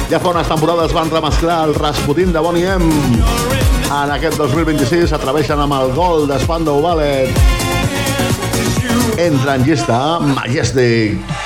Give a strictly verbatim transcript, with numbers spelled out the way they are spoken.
Ja fa unes temporades van remesclar el Rasputin de Boney M. En aquest dos mil vint-i-sis s'atreveixen amb el gol de Spandau Ballet. Entra en llista Majestic.